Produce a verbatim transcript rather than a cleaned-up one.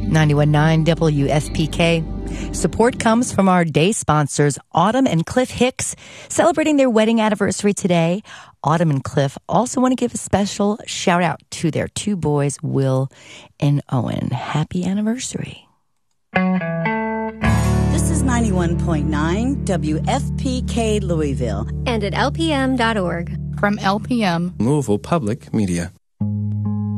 ninety-one point nine W F P K. Support comes from our day sponsors, Autumn and Cliff Hicks, celebrating their wedding anniversary today. Autumn and Cliff also want to give a special shout out to their two boys, Will and Owen. Happy anniversary. This is ninety-one point nine W F P K Louisville. And at L P M dot org. From L P M, Louisville Public Media.